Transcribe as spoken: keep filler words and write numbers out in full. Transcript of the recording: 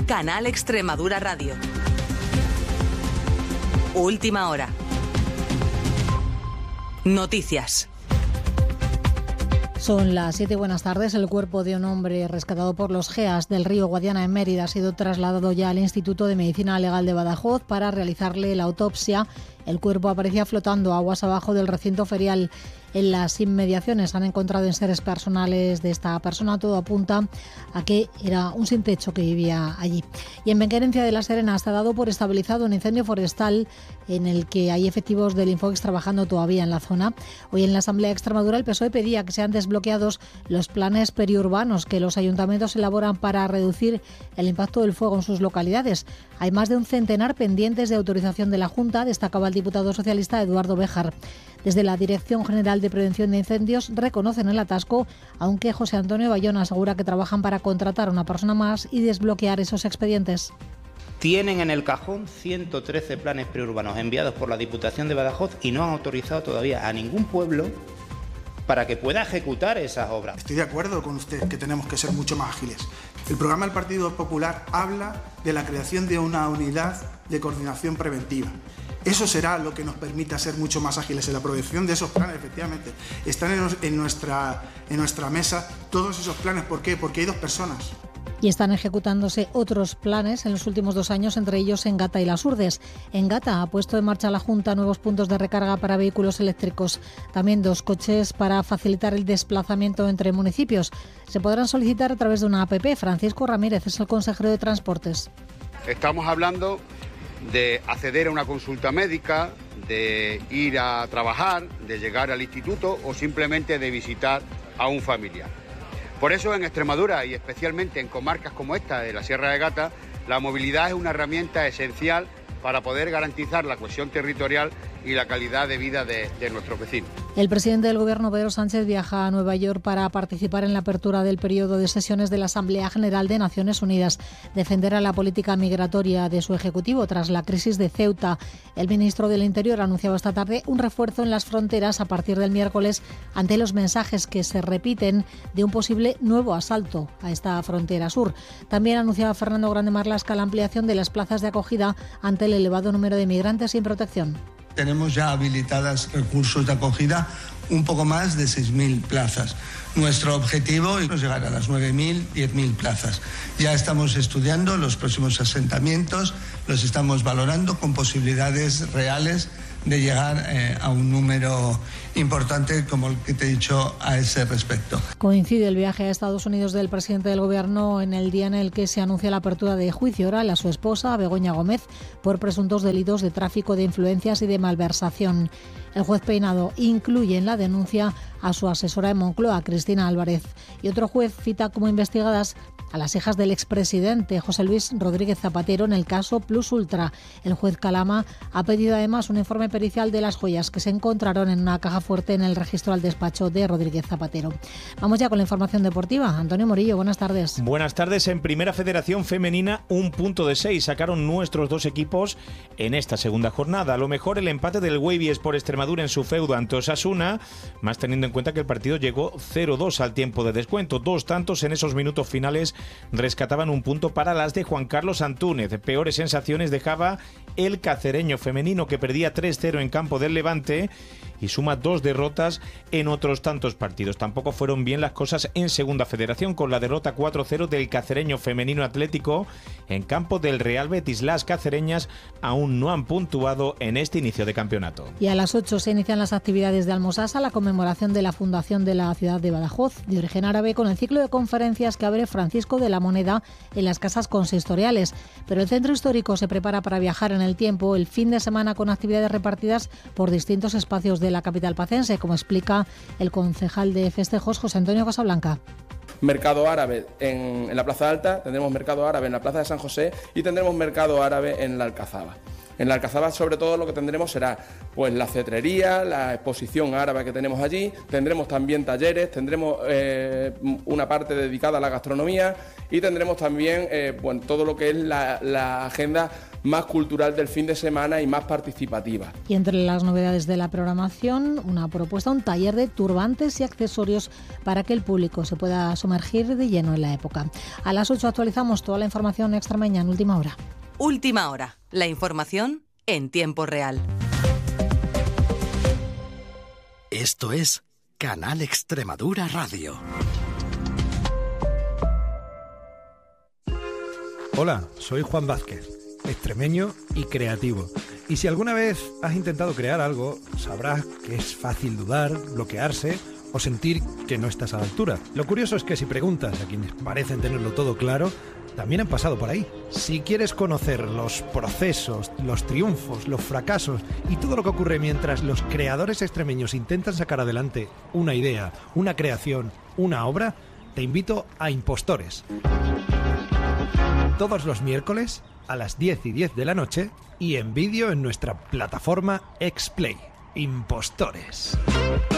Canal Extremadura Radio. Última hora. Noticias. Son las siete, buenas tardes. El cuerpo de un hombre rescatado por los GEAS del río Guadiana en Mérida ha sido trasladado ya al Instituto de Medicina Legal de Badajoz para realizarle la autopsia. El cuerpo aparecía flotando aguas abajo del recinto ferial. En las inmediaciones han encontrado enseres personales de esta persona. Todo apunta a que era un sin techo que vivía allí. Y en Benquerencia de la Serena está dado por estabilizado un incendio forestal en el que hay efectivos del Infox trabajando todavía en la zona. Hoy en la Asamblea de Extremadura el P S O E pedía que sean desbloqueados los planes periurbanos que los ayuntamientos elaboran para reducir el impacto del fuego en sus localidades. Hay más de un centenar pendientes de autorización de la Junta, destacaba el diputado socialista Eduardo Béjar. Desde la Dirección General de Prevención de Incendios reconocen el atasco, aunque José Antonio Bayona asegura que trabajan para contratar a una persona más y desbloquear esos expedientes. Tienen en el cajón ciento trece planes preurbanos enviados por la Diputación de Badajoz y no han autorizado todavía a ningún pueblo para que pueda ejecutar esas obras. Estoy de acuerdo con usted que tenemos que ser mucho más ágiles. El programa del Partido Popular habla de la creación de una unidad de coordinación preventiva. Eso será lo que nos permita ser mucho más ágiles en la producción de esos planes, efectivamente. Están en, en, nuestra, en nuestra mesa todos esos planes. ¿Por qué? Porque hay dos personas. Y están ejecutándose otros planes en los últimos dos años, entre ellos en Gata y Las Urdes. En Gata ha puesto en marcha la Junta nuevos puntos de recarga para vehículos eléctricos. También dos coches para facilitar el desplazamiento entre municipios. Se podrán solicitar a través de una app. Francisco Ramírez es el consejero de Transportes. Estamos hablando de acceder a una consulta médica, de ir a trabajar, de llegar al instituto o simplemente de visitar a un familiar. Por eso en Extremadura y especialmente en comarcas como esta de la Sierra de Gata, la movilidad es una herramienta esencial para poder garantizar la cohesión territorial y la calidad de vida de, de nuestros vecinos. El presidente del Gobierno, Pedro Sánchez, viaja a Nueva York para participar en la apertura del periodo de sesiones de la Asamblea General de Naciones Unidas. Defenderá la política migratoria de su ejecutivo tras la crisis de Ceuta. El ministro del Interior ha anunciado esta tarde un refuerzo en las fronteras a partir del miércoles ante los mensajes que se repiten de un posible nuevo asalto a esta frontera sur. También anunciaba Fernando Grande Marlaska la ampliación de las plazas de acogida ante el elevado número de migrantes sin protección. Tenemos ya habilitadas recursos de acogida, un poco más de seis mil plazas. Nuestro objetivo es llegar a las nueve mil, diez mil plazas. Ya estamos estudiando los próximos asentamientos, los estamos valorando con posibilidades reales de llegar eh, a un número importante como el que te he dicho a ese respecto. Coincide el viaje a Estados Unidos del presidente del Gobierno en el día en el que se anuncia la apertura de juicio oral a su esposa, Begoña Gómez, por presuntos delitos de tráfico de influencias y de malversación. El juez Peinado incluye en la denuncia a su asesora en Moncloa, Cristina Álvarez, y otro juez cita como investigadas a las hijas del expresidente José Luis Rodríguez Zapatero en el caso Plus Ultra. El juez Calama ha pedido además un informe pericial de las joyas que se encontraron en una caja fuerte en el registro al despacho de Rodríguez Zapatero. Vamos ya con la información deportiva. Antonio Morillo, buenas tardes. Buenas tardes. En Primera Federación Femenina, un punto de seis sacaron nuestros dos equipos en esta segunda jornada. A lo mejor el empate del Huevies por Extremadura en su feudo ante Osasuna, más teniendo en cuenta que el partido llegó cero dos al tiempo de descuento. Dos tantos en esos minutos finales rescataban un punto para las de Juan Carlos Antúnez. Peores sensaciones dejaba el cacereño femenino, que perdía tres cero en campo del Levante y suma dos derrotas en otros tantos partidos. Tampoco fueron bien las cosas en Segunda Federación, con la derrota cuatro cero del cacereño femenino Atlético en campo del Real Betis. Las cacereñas aún no han puntuado en este inicio de campeonato. Y a las ocho se inician las actividades de Almosasa, la conmemoración de la fundación de la ciudad de Badajoz, de origen árabe, con el ciclo de conferencias que abre Francisco de la Moneda en las casas consistoriales. Pero el centro histórico se prepara para viajar en el tiempo el fin de semana con actividades repartidas por distintos espacios de la capital pacense, como explica el concejal de festejos José Antonio Casablanca. Mercado árabe en, en la Plaza Alta, tendremos mercado árabe en la Plaza de San José y tendremos mercado árabe en la Alcazaba. En la Alcazaba, sobre todo, lo que tendremos será pues la cetrería, la exposición árabe que tenemos allí, tendremos también talleres, tendremos eh, una parte dedicada a la gastronomía y tendremos también eh, bueno, todo lo que es la, la agenda más cultural del fin de semana y más participativa. Y entre las novedades de la programación, una propuesta, un taller de turbantes y accesorios para que el público se pueda sumergir de lleno en la época. A las ocho actualizamos toda la información extremeña en Última Hora. Última Hora. La información en tiempo real. Esto es Canal Extremadura Radio. Hola, soy Juan Vázquez, extremeño y creativo. Y si alguna vez has intentado crear algo, sabrás que es fácil dudar, bloquearse o sentir que no estás a la altura. Lo curioso es que si preguntas a quienes parecen tenerlo todo claro, también han pasado por ahí. Si quieres conocer los procesos, los triunfos, los fracasos y todo lo que ocurre mientras los creadores extremeños intentan sacar adelante una idea, una creación, una obra, te invito a Impostores. Todos los miércoles a las diez y diez de la noche y en vídeo en nuestra plataforma Xplay. Impostores.